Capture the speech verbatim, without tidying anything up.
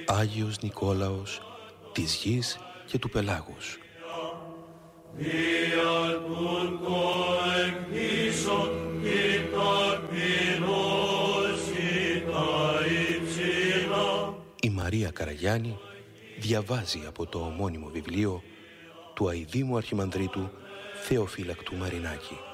Άγιος Νικόλαος της γης και του πελάγους. Η Μαρία Καραγιάννη διαβάζει από το ομώνυμο βιβλίο του αηδήμου αρχιμανδρίτου Θεοφύλακτου Μαρινάκη.